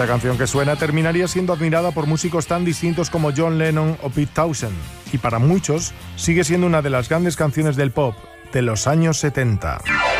Esta canción que suena terminaría siendo admirada por músicos tan distintos como John Lennon o Pete Townshend, y para muchos sigue siendo una de las grandes canciones del pop de los años 70.